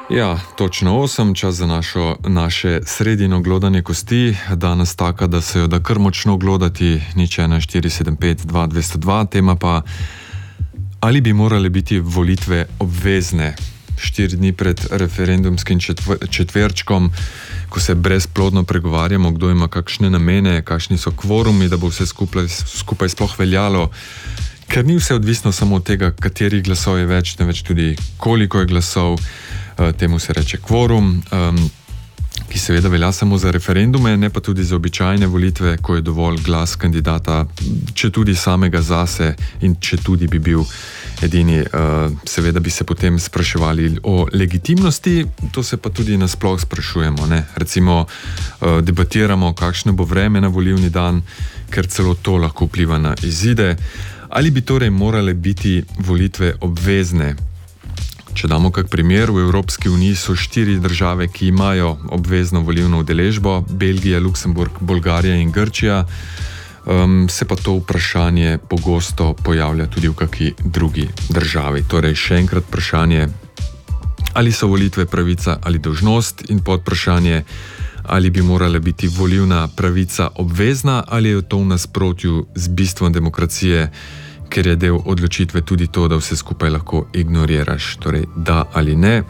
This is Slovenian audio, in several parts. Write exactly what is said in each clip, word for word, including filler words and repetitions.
Ja, točno osem, čas za našo, naše sredino glodanje kosti. Danes taka, da se jo da kar močno glodati, nič ena štiri sedem pet dva dvesto dva. Tema pa, ali bi morale biti volitve obvezne? Štiri dni pred referendumskim četverčkom, ko se brezplodno pregovarjamo, kdo ima kakšne namene, kakšni so kvorumi, da bo vse skupaj, skupaj sploh veljalo. Ker ni vse odvisno samo od tega, katerih glasov je več, ne več tudi koliko je glasov. Temu se reče kvorum, um, ki seveda velja samo za referendume, ne pa tudi za običajne volitve, ko je dovolj glas kandidata, če tudi samega zase in če tudi bi bil edini. Uh, seveda bi se potem spraševali o legitimnosti, to se pa tudi nasploh sprašujemo. Ne? Recimo uh, debatiramo, kakšno bo vreme na volilni dan, ker celo to lahko vpliva na izide. Ali bi torej morale biti volitve obvezne? Če damo kak primer, v Evropski uniji so štiri države, ki imajo obvezno volilno udeležbo, Belgija, Luksemburg, Bolgarija in Grčija. Um, se pa to vprašanje pogosto pojavlja tudi v kaki drugi državi. Torej, še enkrat vprašanje, ali so volitve pravica ali dolžnost, in podvprašanje, ali bi morala biti volilna pravica obvezna, ali je to v nasprotju z bistvom demokracije, ker je del odločitve tudi to, da vse skupaj lahko ignoriraš, torej da ali ne.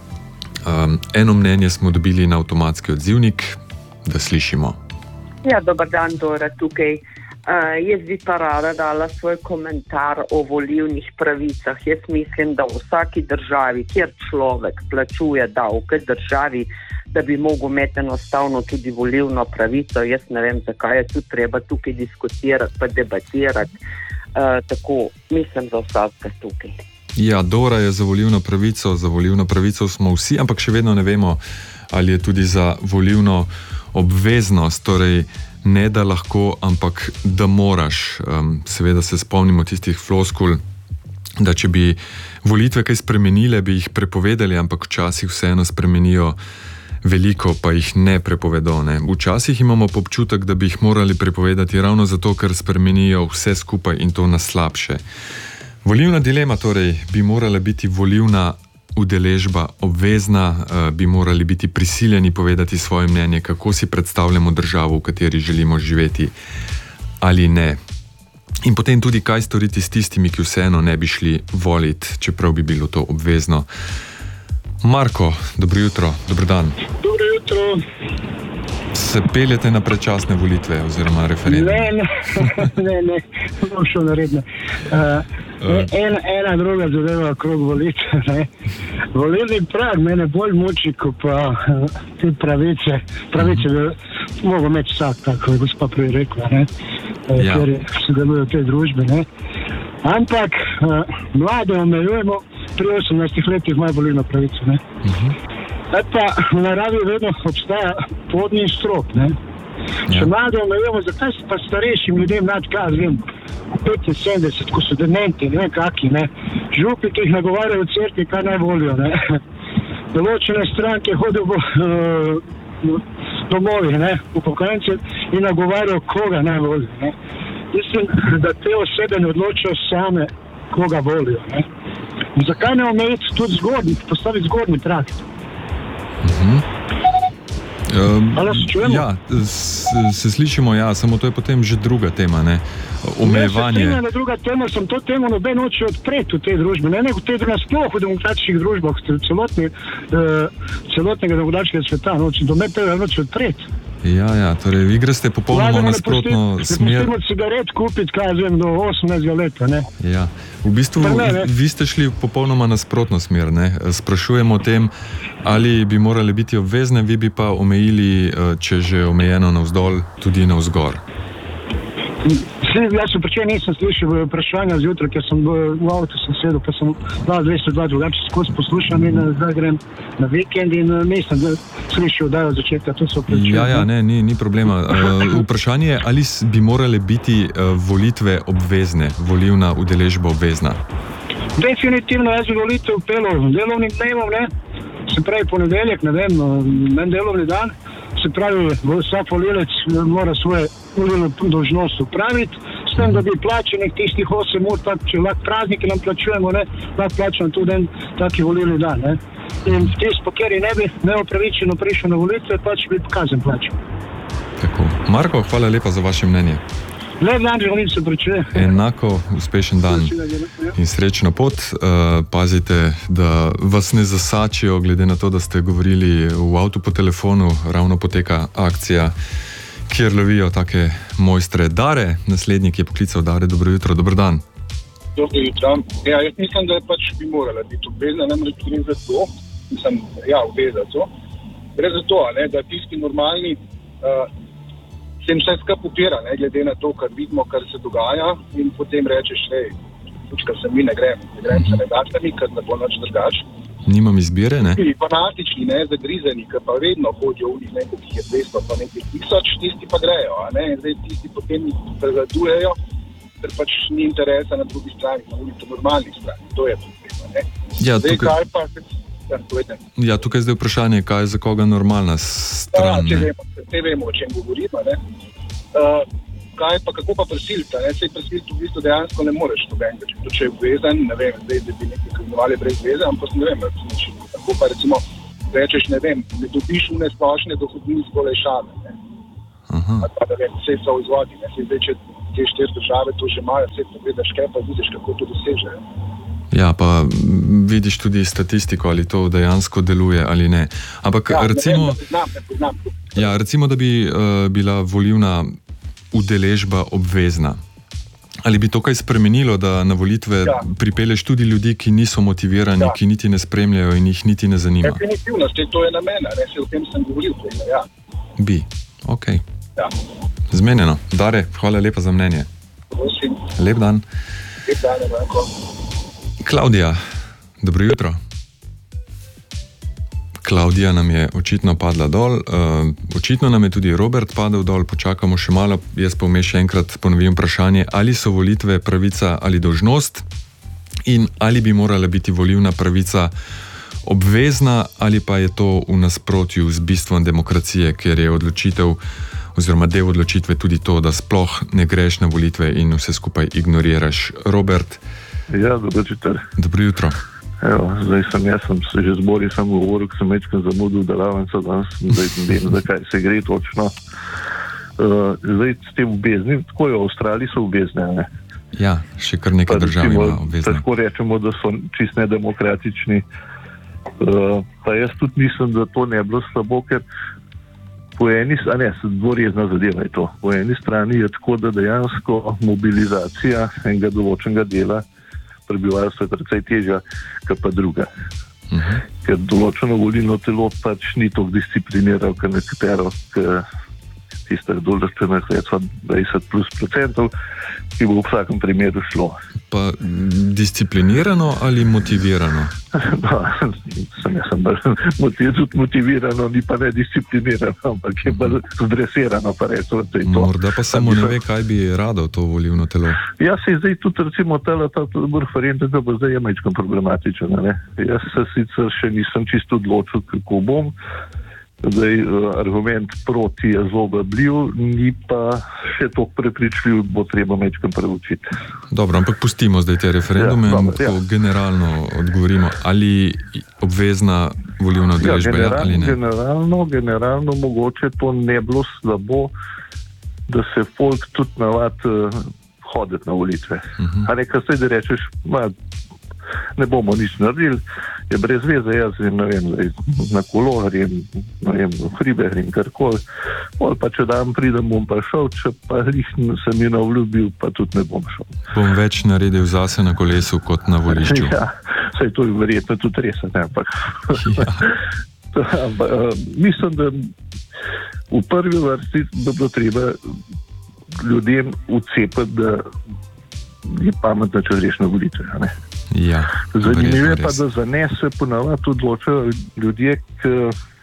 Um, eno mnenje smo dobili na avtomatski odzivnik, da slišimo. Ja, dober dan, Dora, tukaj. Uh, jaz bi pa rada dala svoj komentar o volilnih pravicah. Jaz mislim, da v vsaki državi, kjer človek plačuje davke državi, da bi mogel imeti enostavno tudi volilno pravico. Jaz ne vem, zakaj je tu treba tukaj diskutirati pa debatirati. Uh, tako, mislim za vsakega tukaj. Ja, Dora je za volilno pravico, za volilno pravico smo vsi, ampak še vedno ne vemo, ali je tudi za volilno obveznost, torej ne da lahko, ampak da moraš. Um, seveda se spomnimo tistih floskul, da če bi volitve kaj spremenile, bi jih prepovedali, ampak včasih vseeno spremenijo veliko, pa jih ne prepovedo. Ne. Včasih imamo občutek, da bi jih morali prepovedati ravno zato, ker spremenijo vse skupaj in to na slabše. Volilna dilema torej, bi morala biti volilna udeležba obvezna, bi morali biti prisiljeni povedati svoje mnenje, kako si predstavljamo državo, v kateri želimo živeti, ali ne. In potem tudi, kaj storiti s tistimi, ki vseeno ne bi šli voliti, čeprav bi bilo to obvezno. Marko, dobro jutro, dobro dan. Dobro jutro. Se peljete na predčasne volitve oziroma referendum? Ne, ne, ne, ne, bom šel naredno. Uh, ena, ena druga zadeva okrog volitev, ne. Volilni prag mene bolj muči, kot pa uh, te pravice. Pravice bi mogel imeti vsak, tako je gospa prej rekla, ne. Uh, ja. Ker se deluje v tej družbi, ne. Ampak uh, mlade omejujemo, pri osemnajstih letih imajo volilno pravico, ne. Uh-huh. Pa v naravi vedno obstaja podni strop, ne. Če ja. Mlade omejujemo, zakaj se pa starejšim ljudem nad kaj, vem, petinsedemdeset, ko so dementi, ne vem kaki, ne. Župi, ki jih nagovarjajo v cerkvi, kaj naj volijo, ne. Določene stranke hodijo v uh, domovi, ne, upokojence in nagovarjajo, koga naj volijo, ne. Mislim, da te osebe ne odločajo same, koga volijo, ne. In zakaj ne omejiti tudi zgodnji, postaviti zgodnji prag? Mhm. Um, Ali se čujemo? Ja, se, se slišimo, ja, samo to je potem že druga tema, ne? Omejevanje. Ja, se druga tema, sem to temo noben hoče odpreti v tej družbi, ne, ne v tej družbi, sploh v demokratičnih družbah, celotni, uh, celotnega demokratičnega sveta, noče, do me tega hoče odpreti. Ja, ja, torej vi greste popolnoma nasprotno smer. Ne pustimo cigaret kupiti, kaj zvem, do osemnajstega leta, ne. Ja, v bistvu ne, ne. Vi ste šli popolnoma nasprotno smer, ne. Sprašujemo o tem, ali bi morali biti obvezne, vi bi pa omejili, če že omejeno navzdol, tudi navzgor. Jaz sem pričel, nisem slišal vprašanja zjutraj, ker sem v, v avtu sem sedel, ker sem dva dvesto dva drugače skozi poslušam in zdaj grem na vikend in nisem slišal, da je od začetka, to so pričel. Ja, ja, ne, ni, ni problema. Uh, vprašanje je, ali bi morale biti uh, volitve obvezne, volilna udeležba obvezna? Definitivno, jaz bi volitev pelil delovnim dnevom, ne, se pravi ponedeljek, ne vem, men delovni dan, se pravi, vsak volilec mora svoje volilno dolžnost upraviti, s tem, da bi plačenih tistih osem ur, tak, če lahko praznike nam plačujemo, ne, lahko plačujemo tudi en taki volilni dan, ne. In tisti, po kateri ne bi neopravičeno prišel na volitve, pač bi kazen plačal. Tako. Marko, hvala lepa za vaše mnenje. Lep dan, želim se pričuje. Enako, uspešen dan in srečno pot. Uh, pazite, da vas ne zasačijo, glede na to, da ste govorili v avtu po telefonu, ravno poteka akcija, kjer lovijo take mojstre. Dare, naslednjik je poklical. Dare, dobro jutro, dober dan. Dobro jutro. Ja, jaz mislim, da je pač bi morala biti obvezna, namreč gre za to, mislim, ja, obvezna to, gre za to, ne, da tisti normalni uh, se jim vse skupaj upira, ne, glede na to, kar vidimo, kar se dogaja, in potem rečeš, hej, tučka se mi ne grem, ne grem se ne dačkami, ker ne bo nič drugač. Nimam izbire, ne? Ti fanatični, ne, zagrizeni, ki pa vedno hodijo v njih nekaj, ki je dvesto, pa nekaj tisoč, tisti pa grejo, a ne, in zdaj tisti potem prevladujejo, ker pač ni interesa na drugi strani, na ulici normalni strani, to je potrebno, ne. Ja, zdaj, tukaj... kaj pa, ja, ja, tukaj je zdaj vprašanje, kaj je za koga normalna stran, ja, ne? Vemo, te vemo, o čem govorimo, ne. Uh, kaj pa, kako pa prisilta, ne, sej prisilta v bistvu dejansko ne moreš nobenega, če, če je obvezen, ne vem, zdaj, da bi nekaj kaznovali brez veze, ampak ne vem, recimo, tako pa recimo rečeš, ne vem, ne dobiš une splošne dohodninske olajšave, ne. Aha. Pa da vem, vse so izvodi, ne, sej zdaj, če te štiri države to že imajo, vse pogledaš kaj, pa vidiš, kako to dosežejo. Ja, pa vidiš tudi statistiko, ali to dejansko deluje ali ne. Ampak ja, recimo, ne vem, ne poznam, ne poznam. Ja, recimo, da bi uh, bila volilna udeležba obvezna. Ali bi to kaj spremenilo, da na volitve ja. pripelješ tudi ljudi, ki niso motivirani, ja. ki niti ne spremljajo in jih niti ne zanima? Definitivno, to je namen, ne, se o tem sem govoril. Ja. Bi, ok. Ja. Zmenjeno. Dare, hvala lepa za mnenje. Prosim. Lep dan. Lep dan, enako. Klaudija, dobro jutro. Klaudija nam je očitno padla dol, uh, očitno nam je tudi Robert padel dol, počakamo še malo, jaz pa vmes še enkrat ponovim vprašanje, ali so volitve pravica ali dolžnost in ali bi morala biti volilna pravica obvezna ali pa je to v nasprotju z bistvom demokracije, ker je odločitev oziroma del odločitve tudi to, da sploh ne greš na volitve in vse skupaj ignoriraš. Robert. Ja, dobro jutro. Dobro jutro. Evo, zdaj sem, jaz sem se že zboril, sem govoril, ko sem večkrat zamudil delavnico, danes zdaj ne vem, zakaj se gre točno. Uh, zdaj s tem obveznim, tako je v Avstraliji so obvezne, ne? Ja, še kar nekaj držav ima obvezne. Tako rečemo, da so čist nedemokratični. Uh, pa jaz tudi mislim, da to ne bilo slabo, ker po eni strani, ne, dvorezna zadeva je to, po eni strani je tako, da dejansko mobilizacija enega določenega dela prebivalstva je precej težja, kot pa druga. Uh-huh. Ker določeno volilno telo pač ni toliko disciplinirano, ker nekatero, tistih določenih dvajset plus procentov, ki bo v vsakem primeru šlo. Pa disciplinirano ali motivirano? No, sem jaz sem tudi motivirano, ni pa ne disciplinirano, ampak je bolj zdresirano, pa recimo, da je to. Morda pa samo ne ve, kaj bi rado to volilno telo. Ja, se zdaj tudi recimo tele, ta referendum, da bo zdaj je majčko problematičen, ne? Jaz se sicer še nisem čisto odločil, kako bom. Zdaj, argument proti je zobabljiv, ni pa še toliko prepričljiv, bo treba majčkam preučiti. Dobro, ampak pustimo zdaj te referendume ja, in tako ja. generalno odgovorimo, ali obvezna volilna udeležba ja, ali ne. Generalno, generalno mogoče to ne bilo slabo, da se folk tudi navad uh, hoditi na volitve. Uh-huh. A nekaj se da rečeš, ma, ne bomo nič naredili, je brez veze, jaz ne vem, na kolo grem, ne vem, v hribe grem, karkoli. Pol pa če dan pridem, bom pa šel, če pa jih sem mi navljubil, pa tudi ne bom šel. Bom več naredil zase na kolesu kot na volišču. Ja, saj to je verjetno tudi res, ne, ampak... Ja. ampak uh, mislim, da v prvi vrsti bi bilo treba ljudem vcepiti, da je pametno, če greš na volitve, ne. Ja, zanimivo je pa, da za ne se ponavljati odločajo ljudje, ki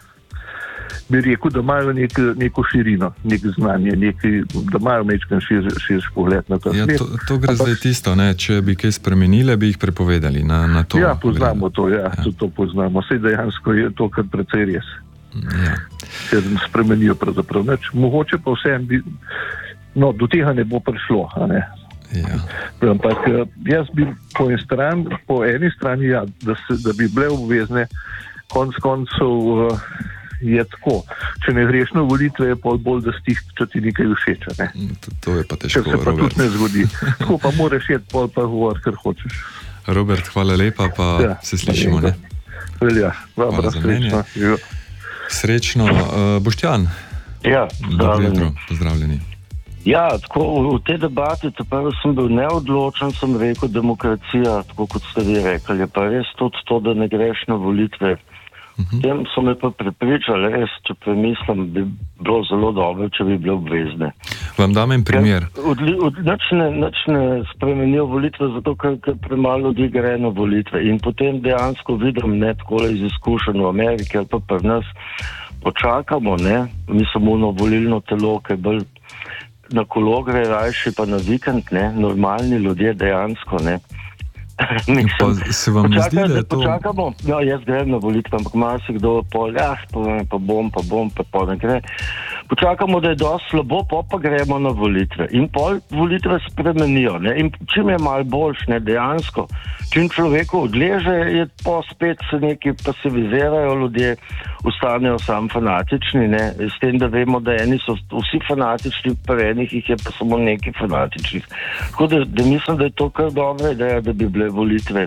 bi rekel, da imajo nek, neko širino, nek znanje, neki, da imajo nekaj šir, širš pogled na to. Ja, to, to gre zdaj tisto, ne? Če bi kaj spremenile, bi jih prepovedali na, na to. Ja, poznamo to, ja, ja. To poznamo. Sej dejansko je to kar precej res. Ja. Ker spremenijo pravzaprav nič. Mogoče pa vsem bi, no, do tega ne bo prišlo, a ne. Ja. Ampak jaz bi po eni strani, po eni strani ja, da, se, da bi bile obvezne, konc koncev uh, je tako. Če ne greš na volitve, je pol bolj, da stih, če ti nekaj všeč. Ne? To, to je pa težko. Če se pa Robert. tudi ne zgodi. Tako pa moraš jeti, pol pa govor, kar hočeš. Robert, hvala lepa, pa ja, se slišimo. Ne? Velja, dobro, srečno. Srečno. Uh, Boštjan. Ja, pozdravljeni. pozdravljeni. Ja, tako v tej debati, tako sem bil neodločen, sem rekel, demokracija, tako kot ste vi rekli, je pa res tudi to, da ne greš na volitve. Uh-huh. Tem so me pa prepričali, res, če premislim, bi bilo zelo dobro, če bi bile obvezne. Vam dam en primer. Nič ne, nič ne spremenijo volitve, zato ker, ker premalo ljudi gre na volitve. In potem dejansko vidim, ne takole iz izkušenj v Ameriki ali pa pri nas, počakamo, ne, mi smo ono volilno telo, ki je bolj na kolo gre rajši, pa na vikend, ne, normalni ljudje dejansko, ne. Mislim, pa se vam ne zdi, da je to... Počakamo, no, jaz grem na volitve, ampak malo si kdo pol, ja, pa bom, pa bom, pa pol ne gre. Počakamo, da je dosti slabo, pa pa gremo na volitve. In pol volitve spremenijo, ne, in čim je malo boljš, ne, dejansko, čim človeku odleže, je pa spet se neki pasivizirajo ljudje, ostanejo sam fanatični, ne, s tem, da vemo, da eni so vsi fanatični, pa enih jih je pa samo neki fanatičnih. Tako da, da mislim, da je to kar dobra ideja, da bi bile volitve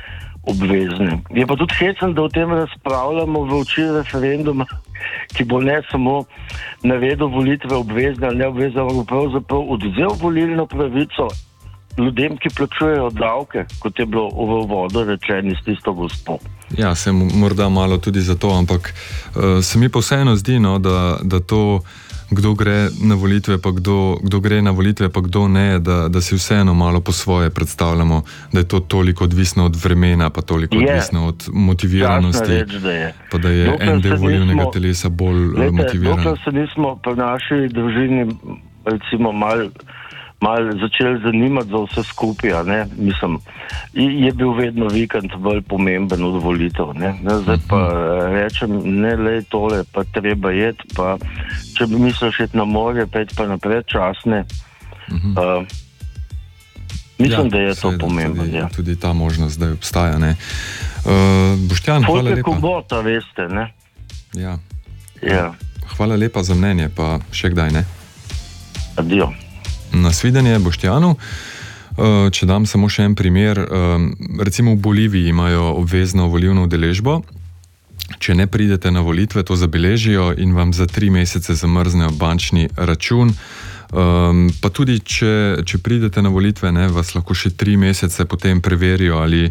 obvezne. Je pa tudi hecen, da o tem razpravljamo v oči referenduma, ki bo ne samo navedel volitve obvezne ali ne obvezne, ampak pravzaprav odvzel volilno pravico ljudem, ki plačujejo davke, kot je bilo v uvodu rečeno s tisto gospo. Ja, se morda malo tudi za to, ampak uh, se mi pa vseeno zdi, no, da, da to, kdo gre na volitve, pa kdo, kdo gre na volitve, pa kdo ne, da, da si vseeno malo po svoje predstavljamo, da je to toliko odvisno od vremena, pa toliko je odvisno od motiviranosti, reč, da je. Pa da je dokler en del volilnega nismo, telesa bolj lete, motiviran. Dokler se nismo pri naši družini recimo malo mal začeli zanimati za vse skupaj, ne, mislim, je bil vedno vikend bolj pomemben od volitev, ne, zdaj pa rečem, ne lej tole, pa treba jeti, pa če bi misliš jeti na morje, pa jeti pa naprej časne, uh-huh. uh, mislim, ja, da je to pomembno. Tudi, ja. tudi ta možnost zdaj obstaja, ne. Uh, Boštjan, Folk hvala lepa. Kubota, veste, ne. Ja. Ja. Hvala lepa za mnenje, pa še kdaj, ne. Adijo. Nasvidenje Boštjanu. Če dam samo še en primer, recimo v Boliviji imajo obvezno volilno udeležbo. Če ne pridete na volitve, to zabeležijo in vam za tri mesece zamrznejo bančni račun. Pa tudi, če, če pridete na volitve, ne, vas lahko še tri mesece potem preverijo, ali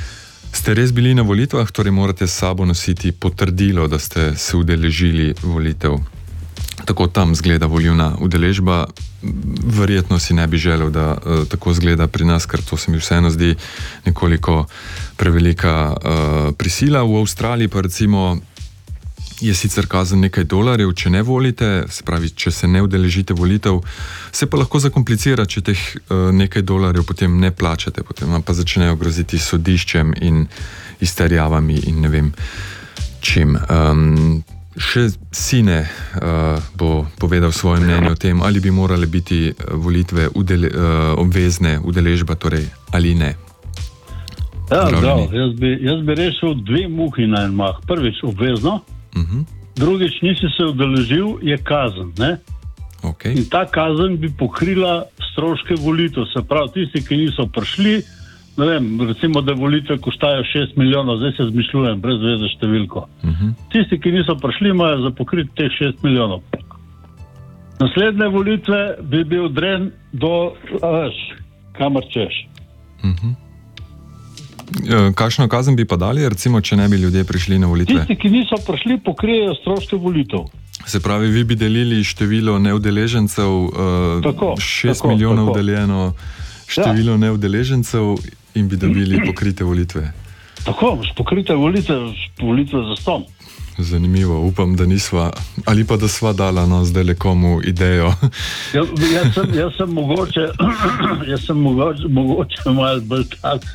ste res bili na volitvah, torej morate s sabo nositi potrdilo, da ste se udeležili volitev. Tako tam zgleda volilna udeležba. Verjetno si ne bi želel, da uh, tako zgleda pri nas, ker to se mi vseeno zdi nekoliko prevelika uh, prisila. V Avstraliji pa recimo je sicer kazen nekaj dolarjev, če ne volite, se pravi, če se ne udeležite volitev, se pa lahko zakomplicira, če teh uh, nekaj dolarjev potem ne plačate, potem vam pa začnejo groziti sodiščem in izterjavami in ne vem čim. Um, Še Sine uh, bo povedal svoje mnenje o tem, ali bi morale biti volitve udele, uh, obvezne udeležba, torej ali ne. Ja, prav, jaz, bi, jaz bi rešil dve muhi na en mah. Prvič obvezno, uh-huh. drugič nisi se udeležil, je kazen. Ne? Okay. In ta kazen bi pokrila stroške volitev. Se pravi, tisti, ki niso prišli, ne vem, recimo, da volitve koštajo šest milijonov, zdaj se zmišljujem, brez veze številko. Uh-huh. Tisti, ki niso prišli, imajo za pokriti teh šest milijonov. Naslednje volitve bi bil dren do, veš, kamor češ. Uh-huh. Kakšno kazen bi pa dali, recimo, če ne bi ljudje prišli na volitve? Tisti, ki niso prišli, pokrijejo stroške volitev. Se pravi, vi bi delili število neudeležencev, uh, tako, šest tako, milijonov tako. deljeno število ja. neudeležencev in bi dobili pokrite volitve. Tako, pokrite volitve, volitve za ston. Zanimivo, upam, da nisva, ali pa da sva dala no, zdaj le komu idejo. Ja, jaz, sem, jaz sem mogoče, jaz sem mogoče, mogoče malo bolj tak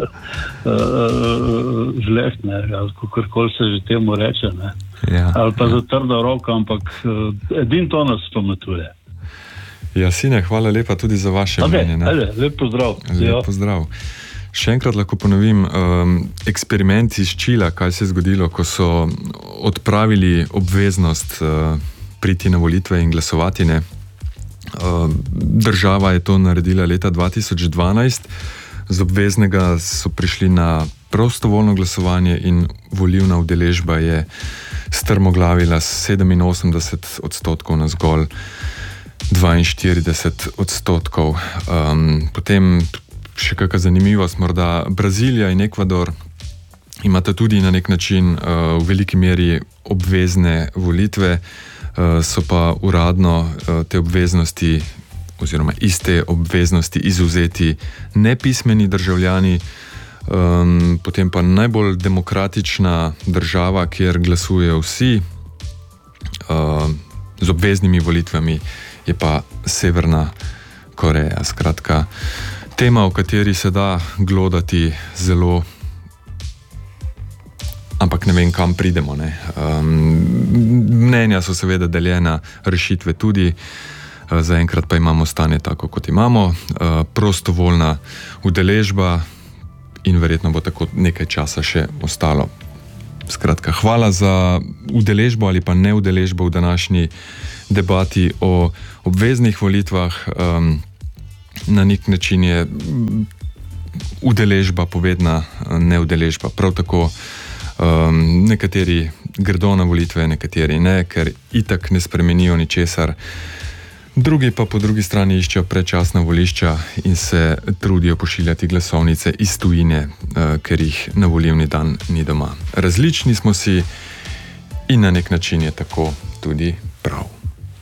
žleht, ne, kakorkoli se že temu reče, ne. Ja, ali pa ja. za trdo roko, ampak edin to nas pametuje. Ja, Sine, hvala lepa tudi za vaše okay, mnenje. Ajde, lep pozdrav. Lep pozdrav. Še enkrat lahko ponovim, um, eksperiment iz Čila, kaj se je zgodilo, ko so odpravili obveznost uh, priti na volitve in glasovati. Ne? Uh, država je to naredila leta dva tisoč dvanajst, z obveznega so prišli na prostovoljno glasovanje in volilna udeležba je strmoglavila sedeminosemdeset odstotkov na zgolj dvainštirideset odstotkov. Um, potem še kakšna zanimivost, morda Brazilija in Ekvador imata tudi na nek način uh, v veliki meri obvezne volitve, uh, so pa uradno uh, te obveznosti oziroma iste obveznosti izvzeti nepismeni državljani, um, potem pa najbolj demokratična država, kjer glasujejo vsi uh, z obveznimi volitvami, je pa Severna Koreja. Skratka, tema, o kateri se da glodati zelo, ampak ne vem, kam pridemo. Ne? Um, mnenja so seveda deljena, rešitve tudi, uh, zaenkrat pa imamo stanje tako, kot imamo, uh, prostovoljna udeležba in verjetno bo tako nekaj časa še ostalo. Skratka, hvala za udeležbo ali pa neudeležbo v današnji debati o obveznih volitvah. Um, na nek način je udeležba povedna neudeležba. Prav tako um, nekateri gredo na volitve, nekateri ne, ker itak ne spremenijo ničesar. Drugi pa po drugi strani iščejo predčasna volišča in se trudijo pošiljati glasovnice iz tujine, uh, ker jih na volilni dan ni doma. Različni smo si in na nek način je tako tudi prav.